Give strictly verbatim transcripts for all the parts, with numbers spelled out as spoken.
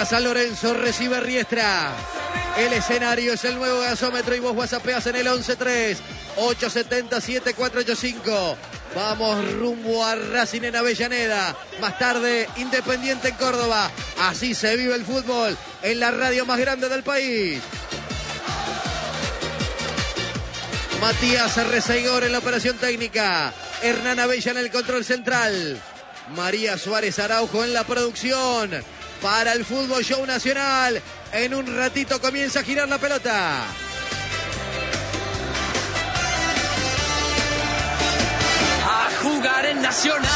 Juega San Lorenzo, recibe Riestra. El escenario es el nuevo gasómetro y vos whatsappeás en el once tres ocho siete cero siete cuatro ocho cinco. Vamos rumbo a Racing en Avellaneda. Más tarde, Independiente en Córdoba. Así se vive el fútbol en la radio más grande del país. Matías Arrezaigor en la operación técnica. Hernán Abella en el control central. María Suárez Araujo en la producción. Para el Fútbol Show Nacional. En un ratito comienza a girar la pelota. A jugar en Nacional,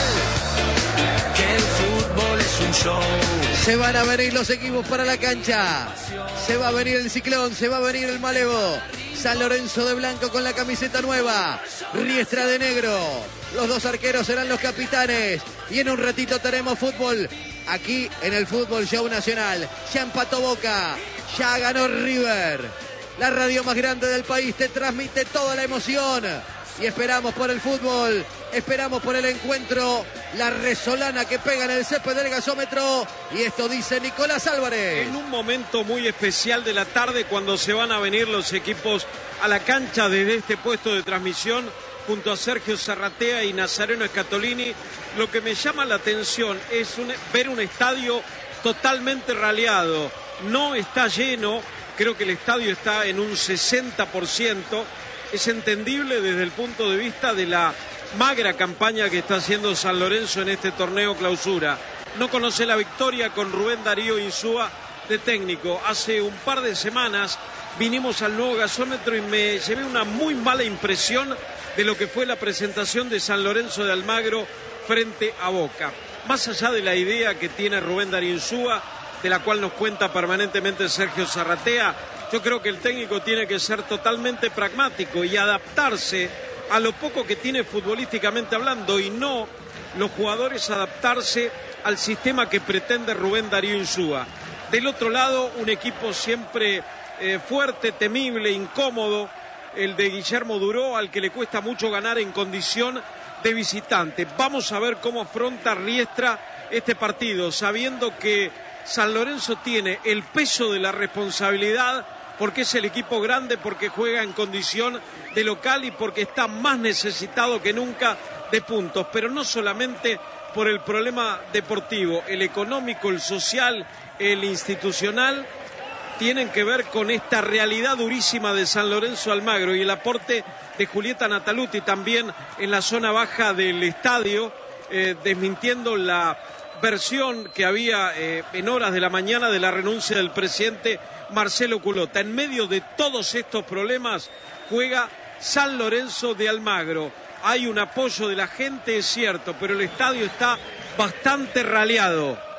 que el fútbol es un show. Se van a venir los equipos para la cancha. Se va a venir el Ciclón, se va a venir el Malevo. San Lorenzo de blanco con la camiseta nueva. Riestra de negro. Los dos arqueros serán los capitanes. Y en un ratito tenemos fútbol aquí en el Fútbol Show Nacional. Ya empató Boca, ya ganó River. La radio más grande del país te transmite toda la emoción. Y esperamos por el fútbol, esperamos por el encuentro. La resolana que pega en el césped del gasómetro. Y esto dice Nicolás Álvarez. En un momento muy especial de la tarde, cuando se van a venir los equipos a la cancha desde este puesto de transmisión, junto a Sergio Zarratea y Nazareno Escatolini, lo que me llama la atención es un, ver un estadio totalmente raleado. No está lleno, creo que el estadio está en un sesenta por ciento. Es entendible desde el punto de vista de la magra campaña que está haciendo San Lorenzo en este torneo clausura. No conoce la victoria con Rubén Darío Insúa de técnico. Hace un par de semanas vinimos al nuevo gasómetro y me llevé una muy mala impresión de lo que fue la presentación de San Lorenzo de Almagro frente a Boca. Más allá de la idea que tiene Rubén Darío Insúa, de la cual nos cuenta permanentemente Sergio Zarratea, yo creo que el técnico tiene que ser totalmente pragmático y adaptarse a lo poco que tiene futbolísticamente hablando, y no los jugadores adaptarse al sistema que pretende Rubén Darío Insúa. Del otro lado, un equipo siempre eh, fuerte, temible, incómodo, el de Guillermo Duró, al que le cuesta mucho ganar en condición de visitante. Vamos a ver cómo afronta Riestra este partido, sabiendo que San Lorenzo tiene el peso de la responsabilidad, porque es el equipo grande, porque juega en condición de local y porque está más necesitado que nunca de puntos, pero no solamente por el problema deportivo, el económico, el social, el institucional, tienen que ver con esta realidad durísima de San Lorenzo Almagro y el aporte de Julieta Nataluti también en la zona baja del estadio, eh, desmintiendo la versión que había eh, en horas de la mañana de la renuncia del presidente Marcelo Culota. En medio de todos estos problemas juega San Lorenzo de Almagro. Hay un apoyo de la gente, es cierto, pero el estadio está bastante raleado.